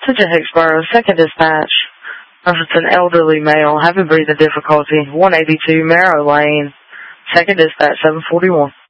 Attention Hicksboro, second dispatch. Reference an elderly male having breathing difficulty, 182 Marrow Lane. Second dispatch, 741.